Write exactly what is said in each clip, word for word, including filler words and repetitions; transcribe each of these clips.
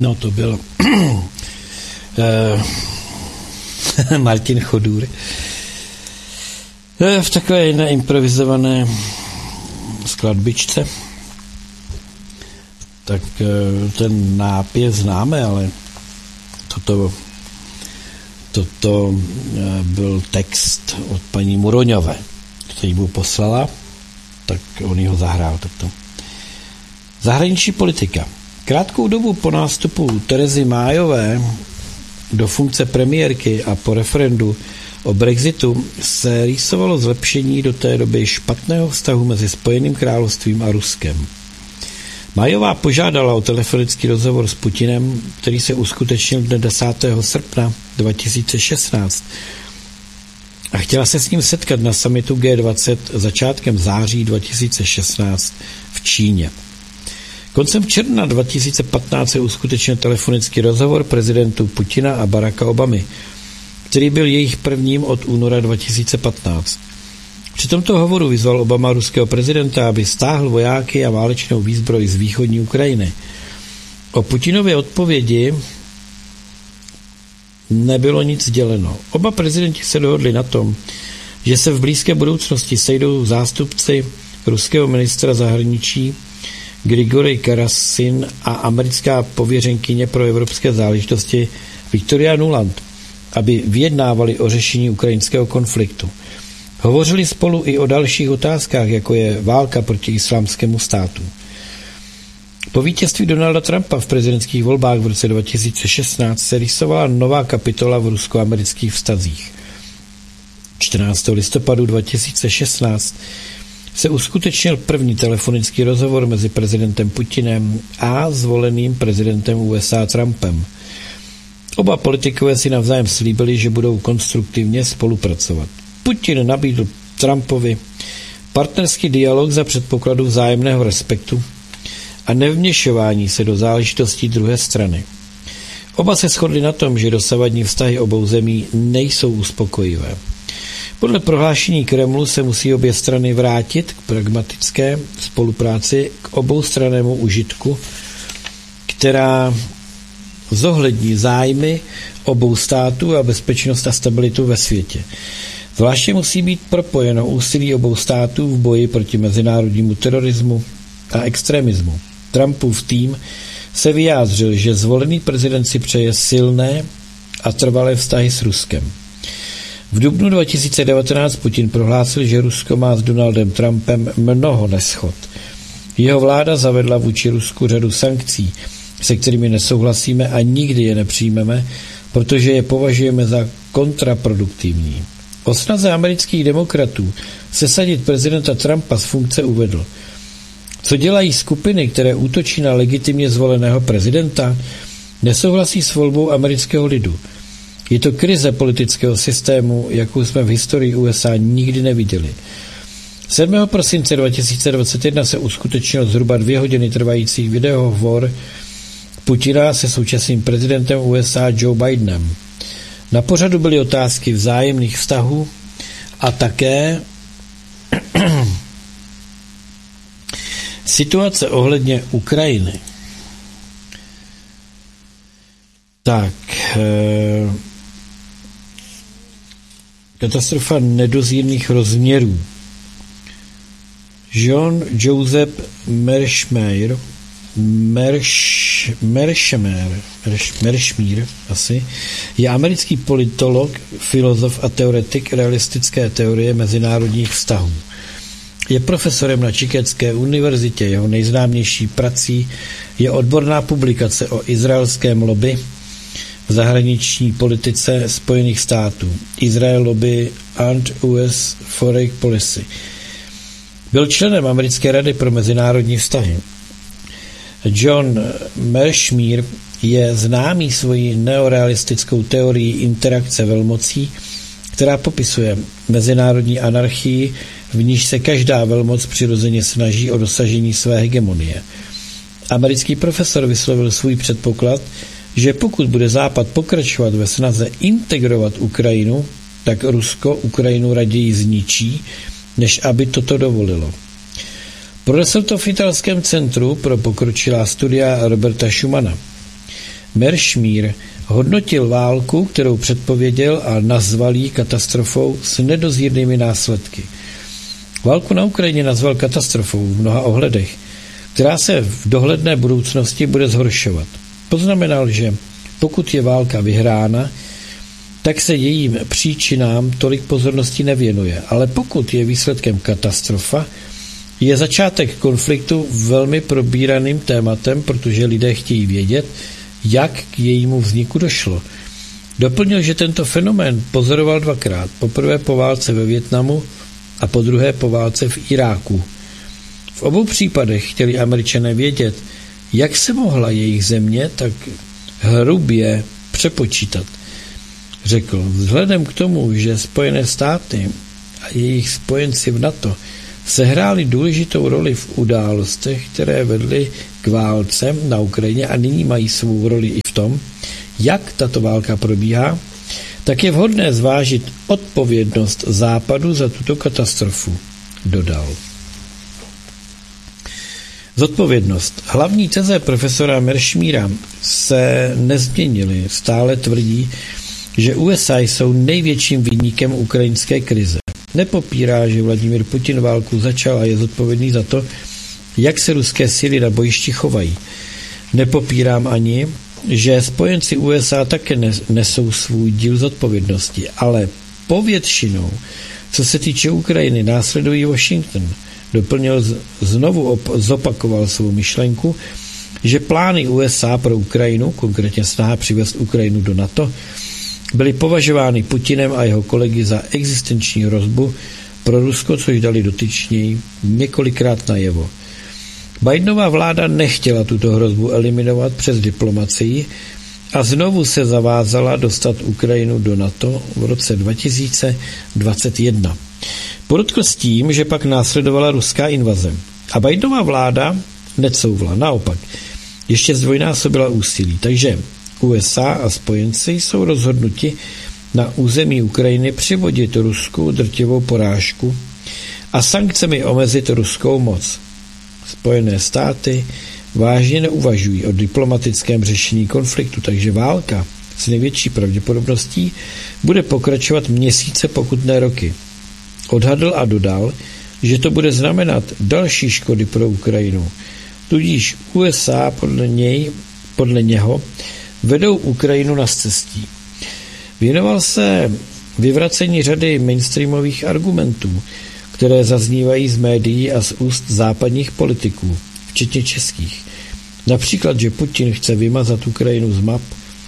No to byl Martin Chodůr v takové jedné improvizované skladbičce. Tak ten nápěv známe, ale toto, toto byl text od paní Muroňové, který mu poslala, tak on ho zahrál takto. Zahraniční politika. Krátkou dobu po nástupu Terezy Mayové do funkce premiérky a po referendu o Brexitu se rýsovalo zlepšení do té doby špatného vztahu mezi Spojeným královstvím a Ruskem. Mayová požádala o telefonický rozhovor s Putinem, který se uskutečnil dne desátého srpna dva tisíce šestnáct a chtěla se s ním setkat na summitu G dvacet začátkem září dva tisíce šestnáct v Číně. Koncem června dva tisíce patnáct se uskutečnil telefonický rozhovor prezidentů Putina a Baracka Obamy, který byl jejich prvním od února dva tisíce patnáct. Při tomto hovoru vyzval Obama ruského prezidenta, aby stáhl vojáky a válečnou výzbroj z východní Ukrajiny. O Putinově odpovědi nebylo nic sděleno. Oba prezidenti se dohodli na tom, že se v blízké budoucnosti sejdou zástupci ruského ministra zahraničí Grigorij Karasin a americká pověřenkyně pro evropské záležitosti Victoria Nuland, aby vyjednávali o řešení ukrajinského konfliktu. Hovořili spolu i o dalších otázkách, jako je válka proti islámskému státu. Po vítězství Donalda Trumpa v prezidentských volbách v roce dva tisíce šestnáct se rýsovala nová kapitola v rusko-amerických vztazích. čtrnáctého listopadu dva tisíce šestnáct se uskutečnil první telefonický rozhovor mezi prezidentem Putinem a zvoleným prezidentem U S A Trumpem. Oba politikové si navzájem slíbili, že budou konstruktivně spolupracovat. Putin nabídl Trumpovi partnerský dialog za předpokladu vzájemného respektu a nevměšování se do záležitostí druhé strany. Oba se shodli na tom, že dosavadní vztahy obou zemí nejsou uspokojivé. Podle prohlášení Kremlu se musí obě strany vrátit k pragmatické spolupráci k oboustrannému užitku, která zohlední zájmy obou států a bezpečnost a stabilitu ve světě. Zvláště musí být propojeno úsilí obou států v boji proti mezinárodnímu terorismu a extremismu. Trumpův tým se vyjádřil, že zvolený prezident si přeje silné a trvalé vztahy s Ruskem. V dubnu dva tisíce devatenáct Putin prohlásil, že Rusko má s Donaldem Trumpem mnoho neschod. Jeho vláda zavedla vůči Rusku řadu sankcí, se kterými nesouhlasíme a nikdy je nepřijmeme, protože je považujeme za kontraproduktivní. O snaze amerických demokratů sesadit prezidenta Trumpa z funkce uvedl: co dělají skupiny, které útočí na legitimně zvoleného prezidenta, nesouhlasí s volbou amerického lidu. Je to krize politického systému, jakou jsme v historii U S A nikdy neviděli. sedmého prosince dva tisíce dvacet jedna se uskutečnil zhruba dvě hodiny trvající videohovor Putina se současným prezidentem U S A Joe Bidenem. Na pořadu byly otázky vzájemných vztahů a také situace ohledně Ukrajiny. Tak, eh, katastrofa nedozírných rozměrů. John Joseph Merschmeyer, Mersch, Merschmer, Merschmír asi, je americký politolog, filozof a teoretik realistické teorie mezinárodních vztahů. Je profesorem na Chicagské univerzitě, jeho nejznámější prací je odborná publikace o izraelském lobby v zahraniční politice Spojených států, Israel Lobby and U S Foreign Policy. Byl členem Americké rady pro mezinárodní vztahy. John Merschmeer je známý svojí neorealistickou teorií interakce velmocí, která popisuje mezinárodní anarchii, v níž se každá velmoc přirozeně snaží o dosažení své hegemonie. Americký profesor vyslovil svůj předpoklad, že pokud bude Západ pokračovat ve snaze integrovat Ukrajinu, tak Rusko Ukrajinu raději zničí, než aby toto dovolilo. Pronesl to v italském centru pro pokročilá studia Roberta Schumana. Meršmír hodnotil válku, kterou předpověděl a nazval ji katastrofou s nedozírnými následky. Válku na Ukrajině nazval katastrofou v mnoha ohledech, která se v dohledné budoucnosti bude zhoršovat. Poznamenal, že pokud je válka vyhrána, tak se jejím příčinám tolik pozornosti nevěnuje, ale pokud je výsledkem katastrofa, je začátek konfliktu velmi probíraným tématem, protože lidé chtějí vědět, jak k jejímu vzniku došlo. Doplnil, že tento fenomén pozoroval dvakrát, poprvé po válce ve Vietnamu a po druhé po válce v Iráku. V obou případech chtěli Američané vědět, jak se mohla jejich země tak hrubě přepočítat. Řekl, vzhledem k tomu, že Spojené státy a jejich spojenci v NATO sehráli důležitou roli v událostech, které vedly k válce na Ukrajině a nyní mají svou roli i v tom, jak tato válka probíhá, tak je vhodné zvážit odpovědnost Západu za tuto katastrofu, dodal. Zodpovědnost. Hlavní teze profesora Meršmíra se nezměnily. Stále tvrdí, že U S A jsou největším viníkem ukrajinské krize. Nepopírá, že Vladimír Putin válku začal a je zodpovědný za to, jak se ruské síly na bojišti chovají. Nepopírám ani, že spojenci U S A také nesou svůj díl zodpovědnosti, ale povětšinou, co se týče Ukrajiny, následují Washington. Doplnil, znovu op- zopakoval svou myšlenku, že plány U S A pro Ukrajinu, konkrétně snaha přivést Ukrajinu do NATO, byly považovány Putinem a jeho kolegy za existenční hrozbu pro Rusko, což dali dotyčněji několikrát najevo. Bidenová vláda nechtěla tuto hrozbu eliminovat přes diplomacii a znovu se zavázala dostat Ukrajinu do NATO v roce dva tisíce dvacet jedna. Podotkl s tím, že pak následovala ruská invaze. A Bidenová vláda necouvla, naopak. Ještě zdvojnásobila úsilí, takže U S A a spojenci jsou rozhodnuti na území Ukrajiny přivodit Rusku drtivou porážku a sankcemi omezit ruskou moc. Spojené státy vážně neuvažují o diplomatickém řešení konfliktu, takže válka s největší pravděpodobností bude pokračovat měsíce, pokud ne roky. Odhadl a dodal, že to bude znamenat další škody pro Ukrajinu. Tudíž U S A podle něj, podle něho vedou Ukrajinu na scestí. Věnoval se vyvracení řady mainstreamových argumentů, které zaznívají z médií a z úst západních politiků, včetně českých. Například, že Putin chce vymazat Ukrajinu z map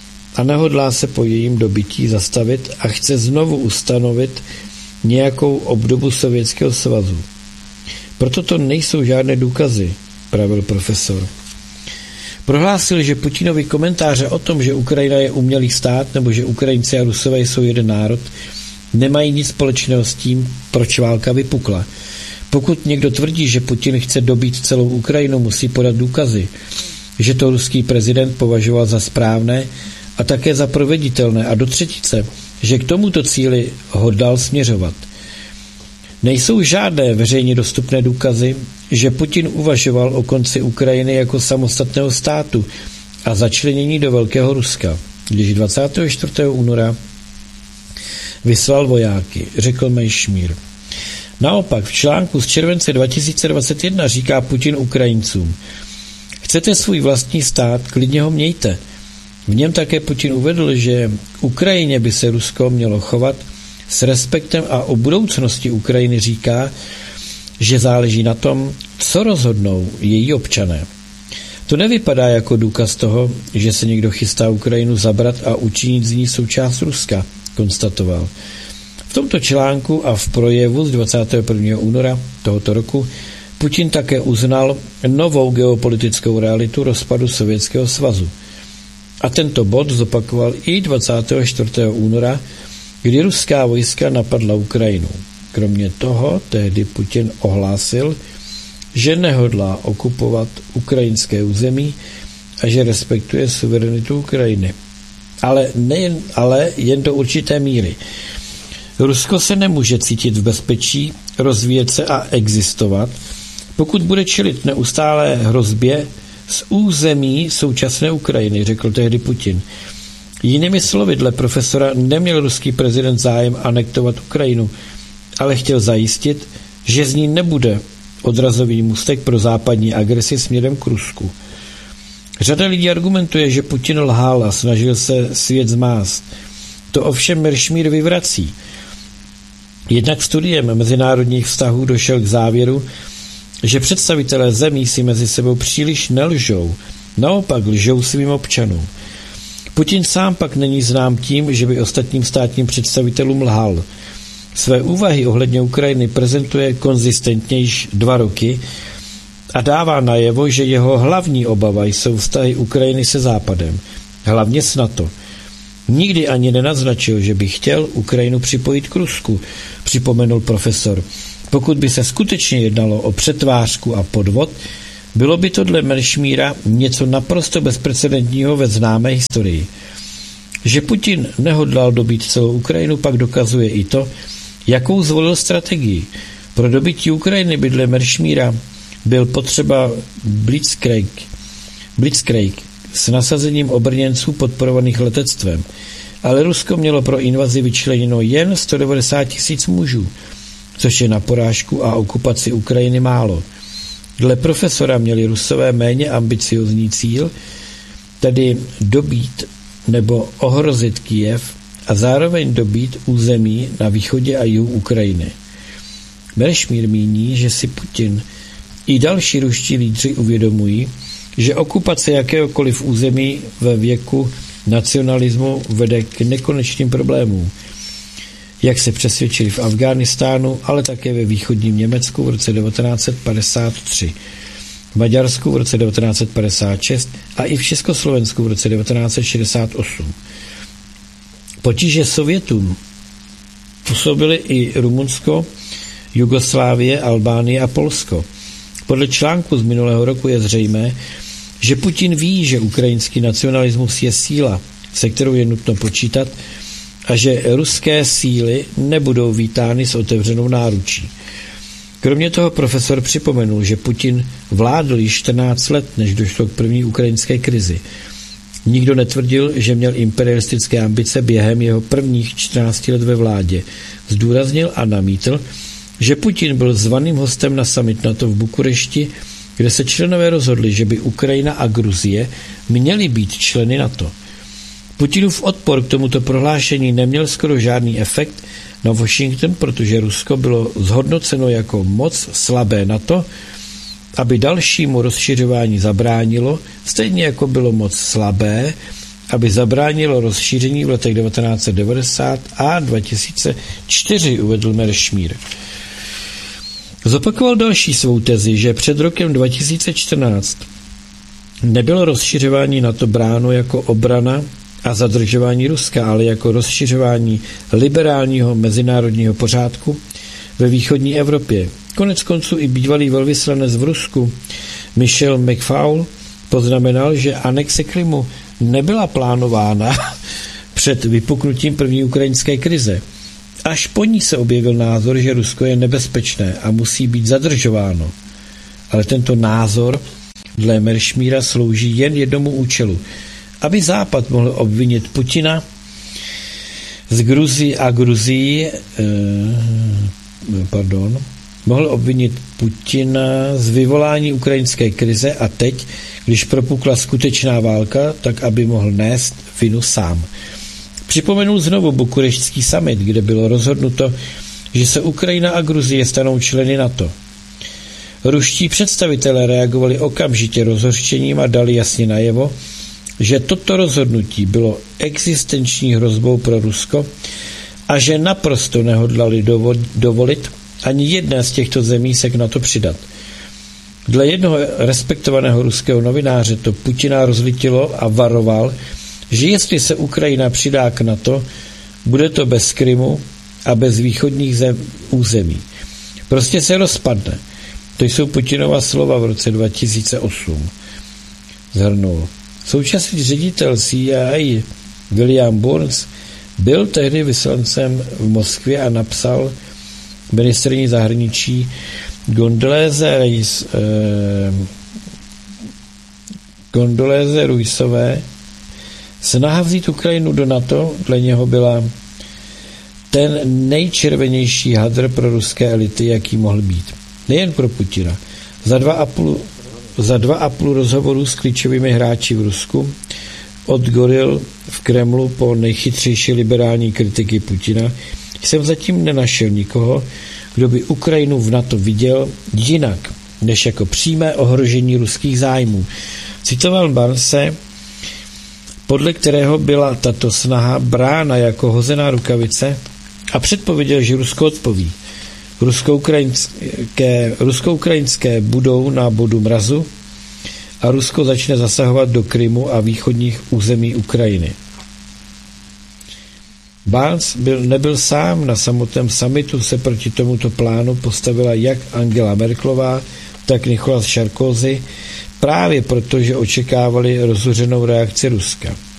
a nehodlá se po jejím dobytí zastavit a chce znovu ustanovit nějakou obdobu Sovětského svazu. Proto to nejsou žádné důkazy, pravil profesor. Prohlásil, že Putinovi komentáře o tom, že Ukrajina je umělý stát nebo že Ukrajinci a Rusové jsou jeden národ, nemají nic společného s tím, proč válka vypukla. Pokud někdo tvrdí, že Putin chce dobít celou Ukrajinu, musí podat důkazy, že to ruský prezident považoval za správné a také za proveditelné a do třetice, že k tomuto cíli hodlal směřovat. Nejsou žádné veřejně dostupné důkazy, že Putin uvažoval o konci Ukrajiny jako samostatného státu a začlenění do Velkého Ruska, když dvacátého čtvrtého února vyslal vojáky, řekl Meršmír. Naopak v článku z července dva tisíce dvacet jedna říká Putin Ukrajincům: chcete svůj vlastní stát, klidně ho mějte. V něm také Putin uvedl, že Ukrajině by se Rusko mělo chovat s respektem a o budoucnosti Ukrajiny říká, že záleží na tom, co rozhodnou její občané. To nevypadá jako důkaz toho, že se někdo chystá Ukrajinu zabrat a učinit z ní součást Ruska, konstatoval. V tomto článku a v projevu z dvacátého prvního února tohoto roku Putin také uznal novou geopolitickou realitu rozpadu Sovětského svazu. A tento bod zopakoval i dvacátého čtvrtého února, kdy ruská vojska napadla Ukrajinu. Kromě toho tehdy Putin ohlásil, že nehodlá okupovat ukrajinské území a že respektuje suverenitu Ukrajiny. Ale, nejen, ale jen do určité míry. Rusko se nemůže cítit v bezpečí, rozvíjet se a existovat, pokud bude čelit neustálé hrozbě z území současné Ukrajiny, řekl tehdy Putin. Jinými slovy, dle profesora neměl ruský prezident zájem anektovat Ukrajinu, ale chtěl zajistit, že z ní nebude odrazový můstek pro západní agresi směrem k Rusku. Řada lidí argumentuje, že Putin lhal a snažil se svět zmást. To ovšem Meršmír vyvrací. Jednak studiem mezinárodních vztahů došel k závěru, že představitelé zemí si mezi sebou příliš nelžou, naopak lžou svým občanům. Putin sám pak není znám tím, že by ostatním státním představitelům lhal. Své úvahy ohledně Ukrajiny prezentuje konzistentně již dva roky a dává najevo, že jeho hlavní obava jsou vztahy Ukrajiny se Západem, hlavně s NATO. Nikdy ani nenaznačil, že by chtěl Ukrajinu připojit k Rusku, připomenul profesor. Pokud by se skutečně jednalo o přetvářku a podvod, bylo by to dle Meršmíra něco naprosto bezprecedentního ve známé historii. Že Putin nehodlal dobít celou Ukrajinu, pak dokazuje i to, jakou zvolil strategii. Pro dobytí Ukrajiny by dle Meršmíra byl potřeba Blitzkrieg, Blitzkrieg s nasazením obrněnců podporovaných letectvem, ale Rusko mělo pro invazi vyčleněno jen sto devadesát tisíc mužů, což je na porážku a okupaci Ukrajiny málo. Dle profesora měli Rusové méně ambiciozní cíl, tedy dobít nebo ohrozit Kyjev a zároveň dobít území na východě a jihu Ukrajiny. Meršmír míní, že si Putin i další ruští lídři uvědomují, že okupace jakéhokoliv území ve věku nacionalismu vede k nekonečným problémům, jak se přesvědčili v Afghánistánu, ale také ve východním Německu v roce devatenáct set padesát tři, v Maďarsku v roce devatenáct set padesát šest a i v Československu v roce devatenáct set šedesát osm. Potíže Sovětům působily i Rumunsko, Jugoslávie, Albánie a Polsko. Podle článku z minulého roku je zřejmé, že Putin ví, že ukrajinský nacionalismus je síla, se kterou je nutno počítat, a že ruské síly nebudou vítány s otevřenou náručí. Kromě toho profesor připomenul, že Putin vládl již čtrnáct let, než došlo k první ukrajinské krizi. Nikdo netvrdil, že měl imperialistické ambice během jeho prvních čtrnácti let ve vládě. Zdůraznil a namítl, že Putin byl zvaným hostem na summit NATO v Bukurešti, kde se členové rozhodli, že by Ukrajina a Gruzie měly být členy NATO. Putinův odpor k tomuto prohlášení neměl skoro žádný efekt na Washington, protože Rusko bylo zhodnoceno jako moc slabé NATO, aby dalšímu rozšiřování zabránilo, stejně jako bylo moc slabé, aby zabránilo rozšíření v letech devatenáct set devadesát a dva tisíce čtyři, uvedl Meršmír. Zopakoval další svou tezi, že před rokem dva tisíce čtrnáct nebylo rozšiřování NATO bráno jako obrana a zadržování Ruska, ale jako rozšiřování liberálního mezinárodního pořádku ve východní Evropě. Konec konců i bývalý velvyslanec v Rusku Michel McFaul poznamenal, že anexe Krymu nebyla plánována před vypuknutím první ukrajinské krize. Až po ní se objevil názor, že Rusko je nebezpečné a musí být zadržováno. Ale tento názor dle Meršmíra slouží jen jednomu účelu, aby Západ mohl obvinit Putina z Gruzii a Gruzii, eh, pardon, mohl obvinit Putina z vyvolání ukrajinské krize a teď, když propukla skutečná válka, tak aby mohl nést vinu sám. Připomenul znovu bukureštský summit, kde bylo rozhodnuto, že se Ukrajina a Gruzie stanou členy NATO. Ruští představitelé reagovali okamžitě rozhořčením a dali jasně najevo, že toto rozhodnutí bylo existenční hrozbou pro Rusko a že naprosto nehodlali dovolit ani jedné z těchto zemí se k NATO přidat. Dle jednoho respektovaného ruského novináře to Putina rozlítilo a varoval, že jestli se Ukrajina přidá k NATO, bude to bez Krymu a bez východních zem, území. Prostě se rozpadne. To jsou Putinova slova v roce dva tisíce osm. Zhrnul. Současný ředitel C I A William Burns byl tehdy vyslancem v Moskvě a napsal ministryni zahraničí Condoleezza Rice, eh, Condoléze Riceové snaha vzít Ukrajinu do NATO dle něho byla ten nejčervenější hadr pro ruské elity, jaký mohl být. Nejen pro Putina. Za dva a půl, za dva a půl rozhovoru s klíčovými hráči v Rusku, od goril v Kremlu po nejchytřejší liberální kritiky Putina, jsem zatím nenašel nikoho, kdo by Ukrajinu v NATO viděl jinak, než jako přímé ohrožení ruských zájmů. Citoval Barnse, podle kterého byla tato snaha brána jako hozená rukavice a předpověděl, že Rusko odpoví. Rusko-ukrajinské, rusko-ukrajinské budou na bodu mrazu a Rusko začne zasahovat do Krymu a východních území Ukrajiny. Barnes byl, nebyl sám, na samotném summitu se proti tomuto plánu postavila jak Angela Merkelová, tak Nicolas Sarkozy, právě protože očekávali rozhořenou reakci Ruska.